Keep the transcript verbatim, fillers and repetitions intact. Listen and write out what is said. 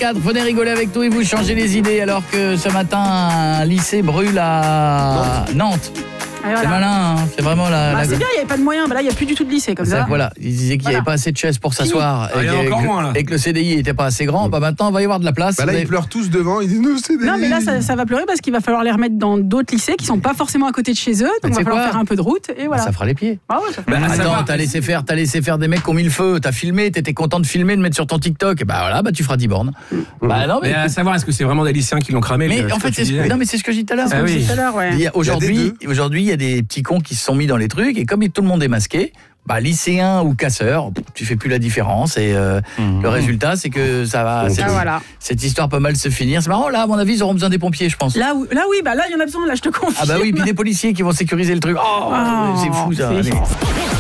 quatre, venez rigoler avec nous et vous changer les idées alors que ce matin un lycée brûle à Nantes. Nantes. Voilà. C'est malin, hein. C'est vraiment la... Bah, la... c'est bien, il n'y avait pas de moyens, bah, là il n'y a plus du tout de lycée comme ça. ça voilà, ils disaient qu'il n'y voilà. avait pas assez de chaises pour s'asseoir ah, et, que, encore moins, là. et que le C D I n'était pas assez grand, bah maintenant il va y avoir de la place. Bah là, avez... ils pleurent tous devant, ils disent nous, C D I. Non, mais là, ça, ça va pleurer parce qu'il va falloir les remettre dans d'autres lycées qui ne sont pas forcément à côté de chez eux, donc il va falloir quoi faire un peu de route et voilà. Ça fera les pieds. Ah ouais, ça bah, fait... attends, t'as laissé faire, t'as laissé faire des mecs qui ont mis le feu, t'as filmé, t'étais content de filmer, de mettre sur ton TikTok, et bah voilà, bah tu feras dix bornes. Mmh. Bah non, mais, mais à savoir, est-ce que c'est vraiment des lycéens qui l'ont cramé? Mais le, en fait, c'est ce... non, mais c'est ce que je dis tout à l'heure. Ah oui. Ouais. Aujourd'hui, aujourd'hui, il y a des petits cons qui se sont mis dans les trucs, et comme tout le monde est masqué, bah lycéen ou casseur, tu fais plus la différence et euh, mmh. le résultat c'est que ça va cette, ah, voilà. cette histoire peut mal se finir. C'est marrant, là à mon avis ils auront besoin des pompiers, je pense. Là où, là oui, bah là il y en a besoin, là je te confirme. Ah bah oui, puis des policiers qui vont sécuriser le truc. Oh, oh c'est fou ça.